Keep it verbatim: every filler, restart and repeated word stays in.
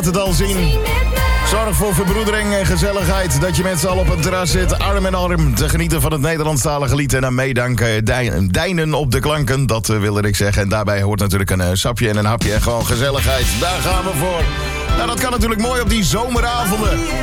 het al zien. Zorg voor verbroedering en gezelligheid. Dat je met z'n allen op een terras zit, arm in arm, te genieten van het Nederlandstalige lied. En aan meedanken, dij- deinen op de klanken, dat uh, wilde ik zeggen. En daarbij hoort natuurlijk een uh, sapje en een hapje en gewoon gezelligheid. Daar gaan we voor. Nou, dat kan natuurlijk mooi op die zomeravonden.